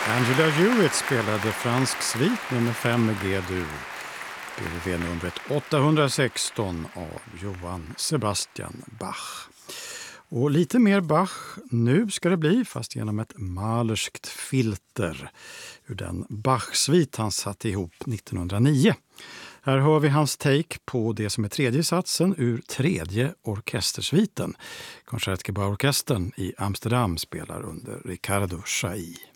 Angela Hewitt spelade fransk svit nummer 5 G-dur. BWV-numret 816 av Johann Sebastian Bach. Och lite mer Bach nu ska det bli, fast genom ett malerskt filter ur den Bach-svit han satte ihop 1909. Här hör vi hans take på det som är tredje satsen ur tredje orkestersviten. Concertgebouworkestern i Amsterdam spelar under Ricardo Chailly.